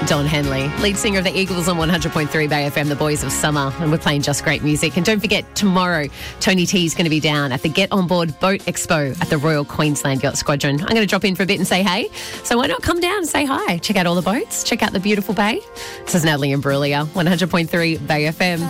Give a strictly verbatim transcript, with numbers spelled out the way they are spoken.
Don Henley, lead singer of the Eagles on one hundred point three Bay F M, the Boys of Summer, and we're playing just great music. And don't forget, tomorrow, Tony T is going to be down at the Get On Board Boat Expo at the Royal Queensland Yacht Squadron. I'm going to drop in for a bit and say hey, so why not come down and say hi? Check out all the boats, check out the beautiful bay. This is Natalie and Brulia, one hundred point three Bay F M.